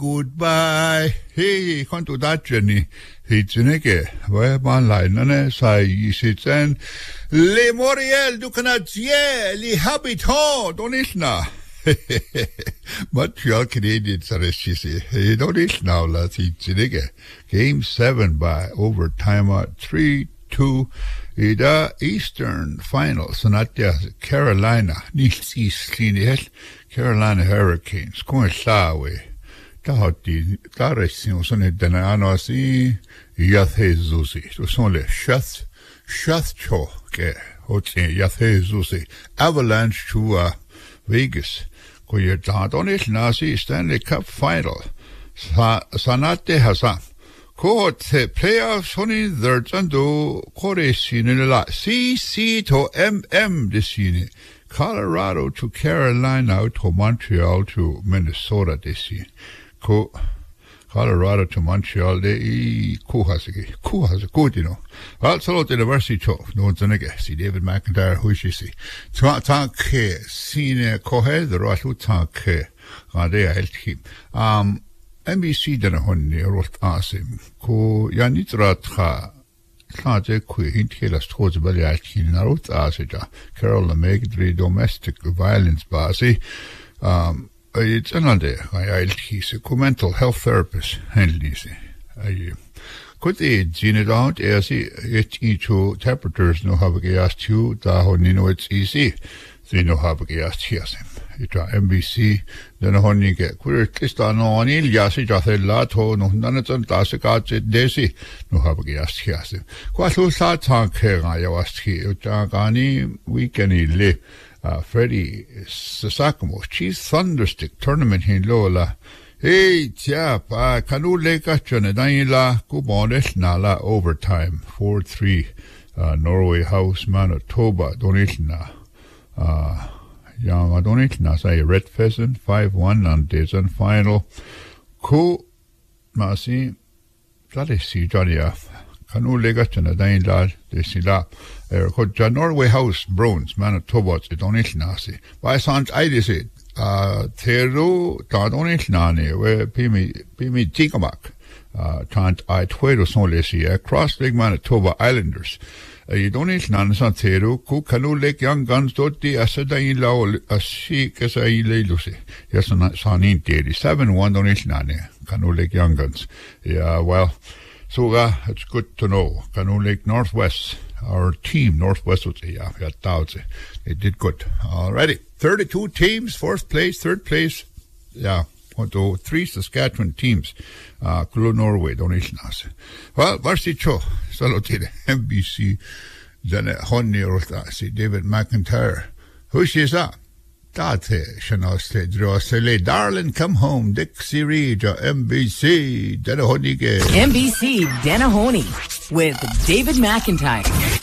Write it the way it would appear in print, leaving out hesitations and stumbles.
goodbye. Hey, konto datjeni. Hitzeneke. Waar lijnen zij zitten. Le Moriel du Canadien, li habitant, donisna. Montreal Canadiens are shisi. Hey, donisna la hitzeneke. Game 7 by overtime at 3-2. Ida Eastern Final. Sanatya Carolina. Nils East Carolina Hurricanes. Going Slawe. Tahati Taresin Sonne Dananosi Yathezusi. To Sonle Shathcho ke Hotin Yathezusi. Avalanche to Vegas. Koye Tadonis Nasi Stanley Cup Final. Sanate Hasan. Ko playoffs honey third and do Kore sine la CC to MM this sine. Colorado to Carolina to Montreal to Minnesota this year. Colorado to Montreal de kuhasiki good you know. Well solo the university to no zanege see David McIntyre who she see. Tanke sine kohe the rasu tanke de help NBC dana honni rot asim ko yanitra Klaje kui hintelas towards bali alkin narot asija Carol Megdri domestic violence basi it's another I mental health therapist handlise I could it out as it to interpreters no have asked you da honino it's easy they no have asked here ita NBC den honni ke kurista no anil yasi jathella to no nanatan tasika desi no have asked here kwasu sa tank nga yawaski utagani weekend le Freddie Sasakamo cheese thunderstick tournament in Lola hey chap kanu leka chone daila kubones nala overtime 4-3 Norway House Manitoba donitna Young donitna say Red Pheasant 5-1 on Dezen final ku masi tadesi jadia kanu leka chone daila desila Norway House Browns Manitoba it's donitnasi by sans I did Teru donitnani where pimi tikamak tant I twedo sonlesi cross Lake Manitoba Islanders you donitnan san Teru ku kanu lake young guns doti asadain lao asi kesai lelusi yes sanin 7-1 donitnani kanu lake young guns yeah well so it's good to know kanu lake Northwest our team, Northwest, they did good. Alrighty. 32 teams, fourth place, third place. Yeah. 3 Saskatchewan teams. Kulu Norway, donation. Well, Varsi Cho, Salotide, NBC, then Honni Rotasi, David McIntyre. Who she's that? Tate, Shanaste, Drosele, Darling, come home, Dixie Reed, NBC, Denahonige. NBC, Denahoni, with David McIntyre.